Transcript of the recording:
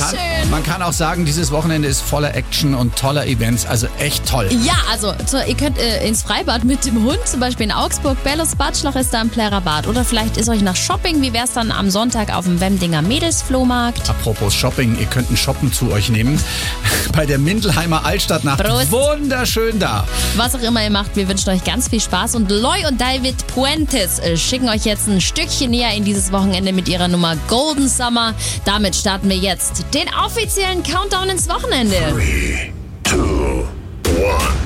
Man kann auch sagen, dieses Wochenende ist voller Action und toller Events, also echt toll. Ja, also ihr könnt ins Freibad mit dem Hund, zum Beispiel in Augsburg. Bellos Batschloch ist da im Plärrer Bad. Oder vielleicht ist euch nach Shopping. Wie wär's dann am Sonntag auf dem Wemdinger Mädelsflohmarkt? Apropos Shopping, ihr könnt ein Shoppen zu euch nehmen. Bei der Mindelheimer Altstadtnacht. Prost. Wunderschön da. Was auch immer ihr macht, wir wünschen euch ganz viel Spaß. Und Loy und David Puentes schicken euch jetzt ein Stückchen näher in dieses Wochenende mit ihrer Nummer Golden Summer. Damit starten wir jetzt den offiziellen Countdown ins Wochenende. 3, 2, 1.